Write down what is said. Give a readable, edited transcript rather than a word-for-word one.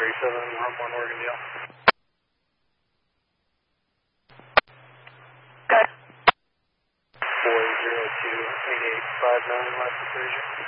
Room 1 Oregon Deal. Okay. 402-8859, last Persia.